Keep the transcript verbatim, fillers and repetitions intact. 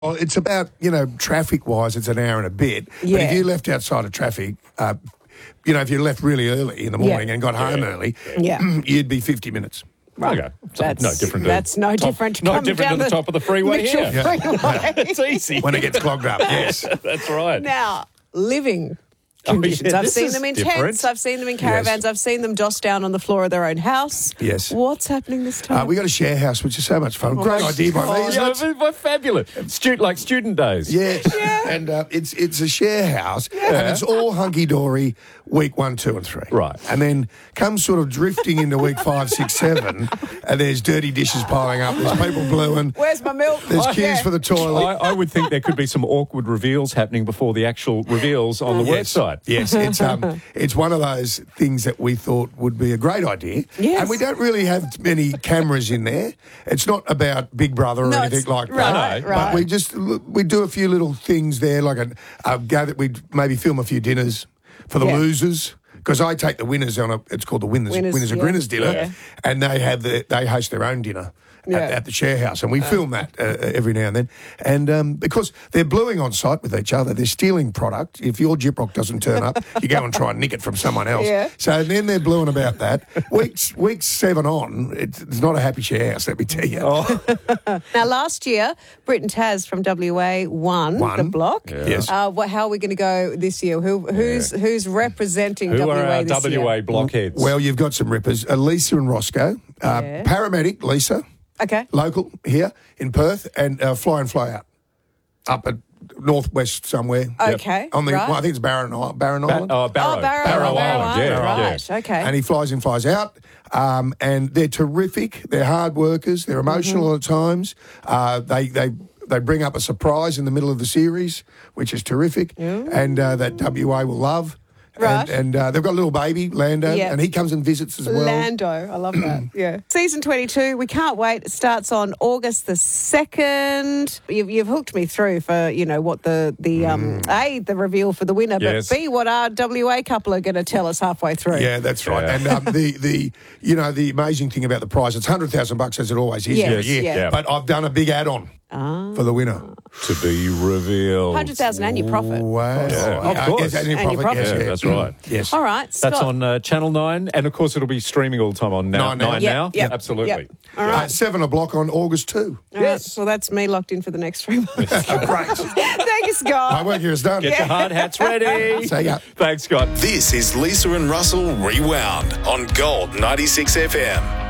Well, it's about, you know, traffic-wise, it's an hour and a bit. Yeah. But if you left outside of traffic, uh, you know, if you left really early in the morning Yeah. and got home Yeah. early, Yeah. you'd be fifty minutes. Right. Okay. So That's no different. To That's no top, different. to No coming different down to the top of the freeway Mitchell here. Freeway. It's easy. When it gets clogged up, yes. That's right. Now, living Oh, yeah, conditions. I've this seen is them in different. tents. I've seen them in caravans. I've seen them dossed down on the floor of their own house. Yes. What's happening this time? Uh, we got a share house, which is so much fun. Great my idea by me, God. isn't Yeah, it? but- but fabulous. Stu- like student days. Yes, and uh, it's it's a share house, and it's all hunky dory week one, two, and three. Right. and then comes sort of drifting into week five, six, seven, and there's dirty dishes piling up. There's people bluing. Where's my milk? There's Oh, queues yeah. for the toilet. I, I would think there could be some awkward reveals happening before the actual reveals on the Yes. website. Yes, it's um, it's one of those things that we thought would be a great idea. Yes. And we don't really have many cameras in there. It's not about Big Brother or No, anything it's- like right, that. right. But we just we do a few little things there, like a, a go that we maybe film a few dinners for the Yeah. losers. Because I take the winners on a, it's called the winners, Winners, winners, and yeah. grinners dinner, Yeah. and they have the, they host their own dinner Yeah. at, at the share house, and we film that uh, every now and then. And um, because they're bluing on site with each other, they're stealing product. If your Gyprock doesn't turn up, you go and try and nick it from someone else. Yeah. So then they're bluing about that. Weeks weeks seven on, it's, it's not a happy share house, let me tell you. Oh, Now, last year, Brit and Taz from W A won, Won. the block. Yeah. Yes. Uh, what, how are we going to go this year? Who, who's who's representing who W A are our this W A year? blockheads? Well, you've got some rippers, uh, Lisa and Roscoe, uh, Yeah. paramedic Lisa, Okay. local here in Perth, and uh, fly and fly out up at northwest somewhere. Okay, On the, right. well, I think it's Barron, Isle- Barron Ba- Island. oh, Barrow. Oh, Barrow, Barrow Barrow Island. Yeah, right. yeah. Okay. And he flies in, flies out. Um, and they're terrific. They're hard workers. They're emotional Mm-hmm. at times. Uh, they they they bring up a surprise in the middle of the series, which is terrific, and uh, that W A will love. Right. And, and uh, they've got a little baby, Lando, Yeah. and he comes and visits as well. Lando, I love that. Yeah. Season twenty-two, we can't wait. It starts on August the second. You've, you've hooked me through for, you know, what the, the um, A, the reveal for the winner, Yes. but B, what our W A couple are going to tell us halfway through. Yeah, that's right. Yeah. And um, the, the you know the amazing thing about the prize, it's one hundred thousand bucks as it always is Yes, every year. yeah. Yeah. But I've done a big add-on for the winner. To be revealed. one hundred thousand and your profit. Wow. Yeah, of Uh, course. yes, and your And your profit, yes, profit. Yeah, yeah. that's right. Yes. All right, Scott. That's on uh, Channel nine, and of course it'll be streaming all the time on now. Nine now. Nine Yep, now? yep, Absolutely. yep. All Uh, right. seven o'clock on August two. All right. Well, that's me locked in for the next three months. Great. Thank you, Scott. My work here is done. Get your hard hats ready. See ya. Thanks, Scott. This is Lisa and Russell Rewound on Gold ninety-six F M.